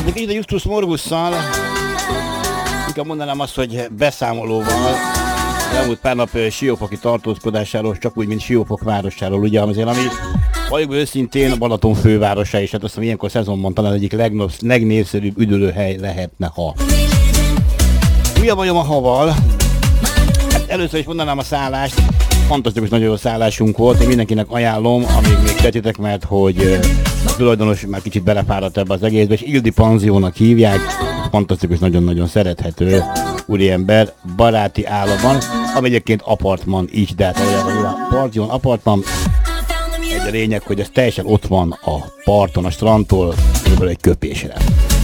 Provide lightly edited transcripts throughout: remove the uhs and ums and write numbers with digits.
De így a Justus Morgusszal, inkább mondanám azt, hogy beszámolóval az elmúlt pár nap siófoki tartózkodásáról, csak úgy, mint Siófok városáról, ugye, azért, ami valójában őszintén a Balaton fővárosa, és hát azt mondom, ilyenkor szezonban talán egyik legnépszerűbb üdülőhely lehetne, ha. Mi a bajom a haval? Hát először is mondanám a szállást, fantasztikus, nagyon jó szállásunk volt, én mindenkinek ajánlom, amíg még tetitek, mert hogy a tulajdonos már kicsit belefáradt ebbe az egészbe, és Ildi Panziónak hívják, fantasztikus, nagyon-nagyon szerethető úriember, baráti állapban, ami egyébként apartman is, de hát valójában Panzión apartman. Egy a lényeg, hogy ez teljesen ott van a parton, a strandtól, kb. Egy köpésre.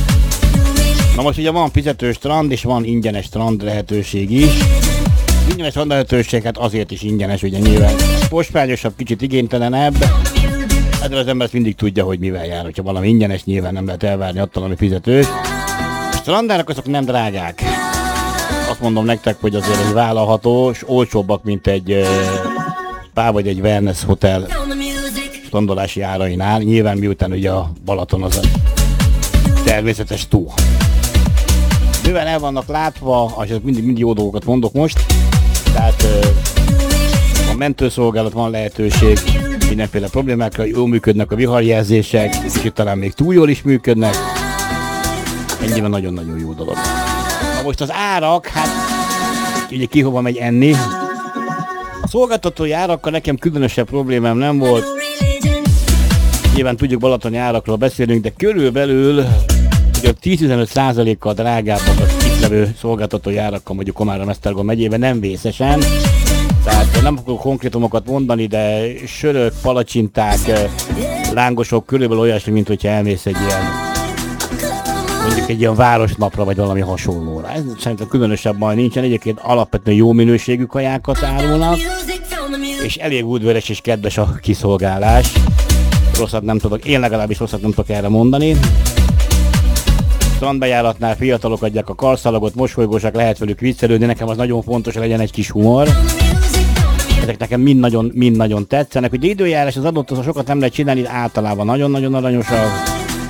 Na most ugye van fizetős strand, és van ingyenes strand lehetőség is. Ingyenes strand lehetőség, hát azért is ingyenes, ugye nyilván postványosabb, kicsit igénytelenebb. Ezzel az ember mindig tudja, hogy mivel jár, hogyha valami ingyenes, nyilván nem lehet elvárni attól, ami fizetős. A strandárak azok nem drágák. Azt mondom nektek, hogy azért egy vállalható, és olcsóbbak, mint egy spa vagy egy wellness hotel strandolási árainál. Nyilván miután ugye a Balaton az a természetes tó. Mivel el vannak látva, és mindig jó dolgokat mondok most, tehát a mentőszolgálat, van lehetőség mindenféle problémákra, jól működnek a viharjelzések, és talán még túl jól is működnek. Ennyiben nagyon-nagyon jó dolog. Na most az árak, hát ugye ki hova megy enni. A szolgáltatói árakkal nekem különösebb problémám nem volt. Nyilván tudjuk, balatoni árakról beszélünk, de körülbelül ugye 10-15%-kal drágábbak az itt levő szolgáltatói árakkal, mondjuk Komárom-Esztergom megyében, nem vészesen. Tehát nem akarok konkrétumokat mondani, de sörök, palacsinták, lángosok körülbelül olyasmi, mint hogyha elmész egy ilyen, mondjuk egy ilyen városnapra, vagy valami hasonlóra. Ez szerintem különösebb baj nincsen, egyébként alapvetően jó minőségű kajákat árulnak, és elég udvarias és kedves a kiszolgálás. Rosszat nem tudok, én legalábbis rosszat nem tudok erre mondani. Strandbejáratnál fiatalok adják a karszalagot, mosolygósak, lehet velük viccelődni, nekem az nagyon fontos, hogy legyen egy kis humor. Ezek nekem mind nagyon tetszenek. Ugye időjárás az adott, az sokat nem lehet csinálni, általában nagyon-nagyon aranyosak.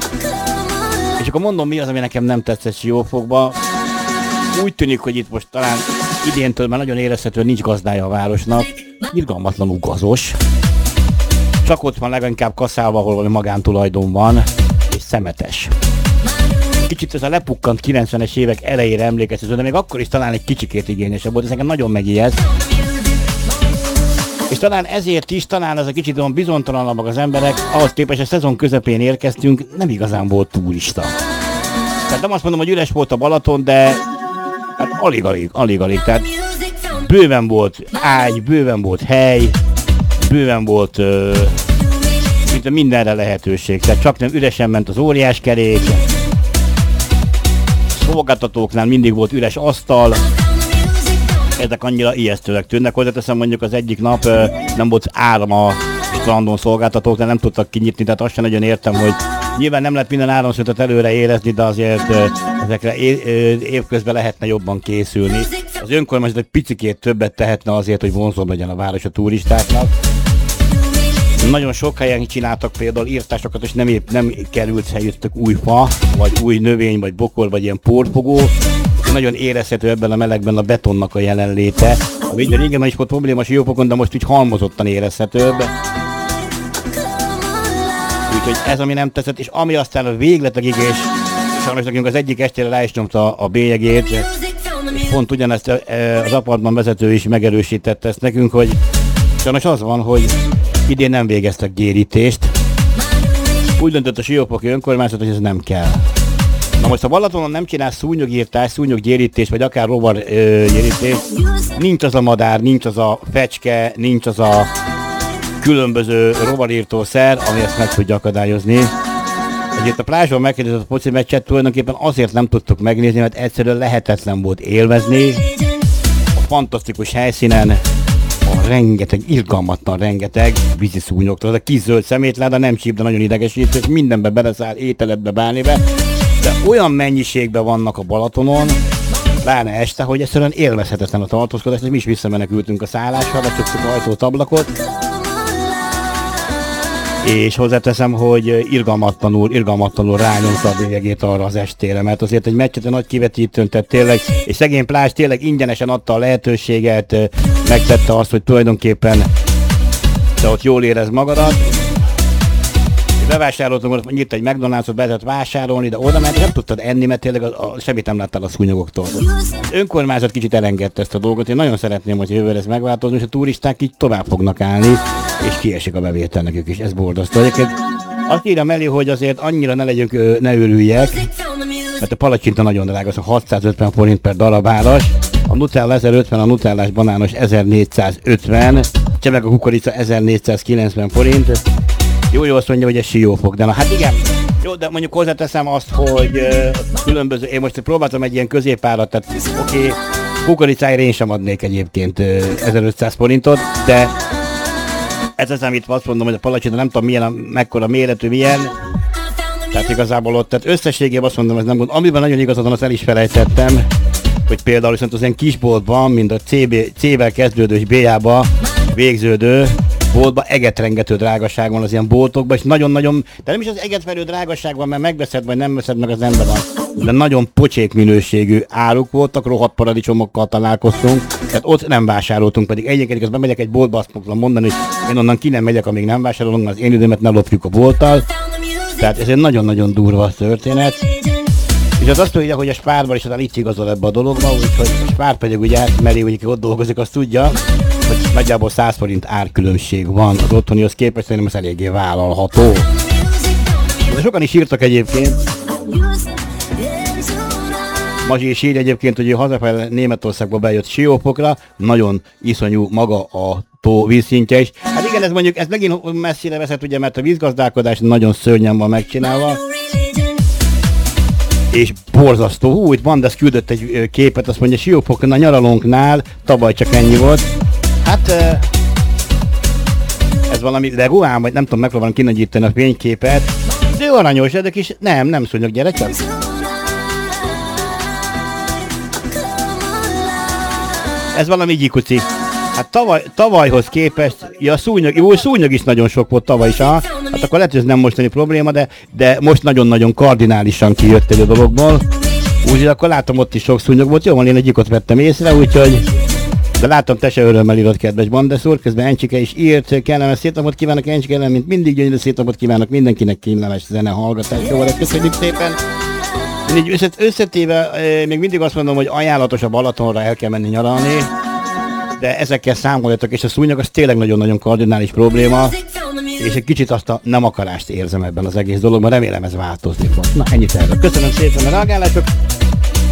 És akkor mondom, mi az, ami nekem nem tetszett Siófokba. Úgy tűnik, hogy itt most talán idéntől már nagyon érezhető, nincs gazdája a városnak. Irgalmatlanul gazos. Csak ott van leginkább kaszálva, ahol valami magántulajdon van, és szemetes. Kicsit ez a lepukkant 90-es évek elejére emlékeztető, de még akkor is talán egy kicsikét igényesebb volt, ez nekem nagyon megijed. És talán ezért is, talán ez a kicsit olyan bizonytalanabbak az emberek, ahhoz képest a szezon közepén érkeztünk, nem igazán volt turista. Tehát nem azt mondom, hogy üres volt a Balaton, de hát alig. Tehát bőven volt ágy, bőven volt hely, bőven volt szinte mindenre lehetőség. Tehát csak nem üresen ment az óriás kerék, szolgáltatóknál mindig volt üres asztal. Ezek annyira ijesztőleg tűnnek. Hozzáteszem, mondjuk az egyik nap nem volt áram a strandon szolgáltatóknál, nem tudtak kinyitni, tehát azt sem nagyon értem, hogy nyilván nem lehet minden áramszünetet előre érezni, de azért ezekre évközben lehetne jobban készülni. Az önkormányzat egy picikét többet tehetne azért, hogy vonzóbb legyen a város a turistáknak. Nagyon sok helyen csináltak például írtásokat, és nem került helyeztek új fa, vagy új növény, vagy bokor, vagy ilyen porfogó. Nagyon érezhető ebben a melegben a betonnak a jelenléte. Ami régen is volt probléma Siófokon, de most így halmozottan érezhetőbb. Úgyhogy ez, ami nem tetszett, és ami aztán a végletekig, és sajnos nekünk az egyik estére rá is nyomta a bélyegét, és pont ugyanezt az apartman vezető is megerősítette ezt nekünk, hogy sajnos az van, hogy idén nem végeztek gyérítést. Úgy döntött a Siófoki önkormányzat, hogy ez nem kell. Na most a Balatonon nem csinál szúnyogírtás, szúnyoggyérítés, vagy akár rovargyérítés, nincs az a madár, nincs az a fecske, nincs az a különböző rovarírtószer, ami ezt meg tudja akadályozni. Egyébként a plázson megkérdezett a foci meccset, tulajdonképpen azért nem tudtuk megnézni, mert egyszerűen lehetetlen volt élvezni. A fantasztikus helyszínen irgalmatlan rengeteg vízi szúnyoktól. Az a kis zöld szemétláda nem csíp, de nagyon idegesítő, és mindenbe beleszáll, ételedbe, bármibe. De olyan mennyiségben vannak a Balatonon, pláne este, hogy egyszerűen élvezhetetlen a tartózkodás, és mi is visszamenekültünk a szállásra, becsuktuk ajtót, ablakot. és hozzáteszem, hogy irgalmatlanul rányomta a bélyegét arra az estére, mert azért egy meccset a nagy kivetítőn, tehát tényleg, és szegény Plázs tényleg ingyenesen adta a lehetőséget, megtette azt, hogy tulajdonképpen te ott jól érez magadat. Bevásároltunk, nyílt egy McDonald's-ot, be lehetett vásárolni, de oda ment, nem tudtad enni, mert tényleg semmit nem láttál a szúnyogoktól. Az önkormányzat kicsit elengedte ezt a dolgot, én nagyon szeretném, hogy jövőre ez megváltozni, és a turisták így tovább fognak állni, és kiesik a bevétel nekük is, ez borzasztó. Egyébként azt írjam elé, hogy azért annyira ne örüljek, mert a palacsinta nagyon drága, az 650 forint per darabáras, a Nutella 1050, a nutellás banános 1450, cseveg a kukorica 1490 forint. Jó, azt mondja, hogy ez siófok, de na hát igen, jó, de mondjuk hozzáteszem azt, hogy különböző, én most próbáltam egy ilyen középárat, tehát oké, kukoricáért én sem adnék egyébként 1500 forintot, de ez az, amit azt mondom, hogy a palacsinta nem tudom milyen, mekkora méretű, milyen, tehát igazából ott, tehát összességében azt mondom, ez nem gond, amiben nagyon igazad van, azt el is felejtettem, hogy például viszont az ilyen kisboltban, mint a C-vel kezdődő és B-jába végződő boltban egetrengető drágaság van az ilyen boltokban, és nagyon-nagyon, de nem is az egetverő drágaság van, mert megveszed, vagy nem veszed meg, az ember van, de nagyon pocsék minőségű áruk voltak, rohadt paradicsomokkal találkoztunk, tehát ott nem vásároltunk, pedig egyébként az bemegyek egy boltba, azt fogom mondani, hogy én onnan ki nem megyek, amíg nem vásárolunk, mert az én időmet ne lopjuk a bolttal, tehát ez egy nagyon-nagyon durva történet. És az azt mondja, hogy a Spárban is az itt igazol ebbe a dologba, úgyhogy a Spár pedig ugye átmeri, hogy ott dolgozik, azt tudja, hogy nagyjából 100 forint árkülönbség van az otthonihoz képest, szerintem ez eléggé vállalható. De sokan is írtak egyébként. Mazsi is írja egyébként, hogy ő hazafele Németországba bejött Siófokra, nagyon iszonyú maga a tó vízszintje is. Hát igen, ez mondjuk, ez megint messzire vezet, ugye, mert a vízgazdálkodás nagyon szörnyen van megcsinálva. És borzasztó. Itt Bandes küldött egy képet, azt mondja, Siófokon a nyaralónknál tavaly csak ennyi volt. Hát ez valami leguán, vagy nem tudom, megpróbálom kinagyítani a fényképet. De aranyos, de kis, nem szúnyog, gyere csak. Ez valami gyikuci. Hát tavalyhoz képest, ja, szúnyog is nagyon sok volt tavaly is, hát akkor lehet, hogy ez nem mostani probléma, de most nagyon-nagyon kardinálisan kijött egy a dologból. Úgyhogy akkor látom, ott is sok szúnyog volt, jó van, én egy gyikot vettem észre, úgyhogy... De látom, te se örömmel írod, kedves Bandes úr, közben Encsike is írt, kellemes szétnapot kívánok, Encsike ellen, mint mindig gyönyörű szétnapot kívánok, mindenkinek kellemes zene hallgatás, jóval, köszönjük szépen! Így összetéve még mindig azt mondom, hogy ajánlatos a Balatonra el kell menni nyaralni, de ezekkel számoljatok, és a szúnyog az tényleg nagyon-nagyon kardinális probléma, és egy kicsit azt a nem akarást érzem ebben az egész dologban, remélem ez változni fog. Na, ennyit erről. Köszönöm szépen a reagálások!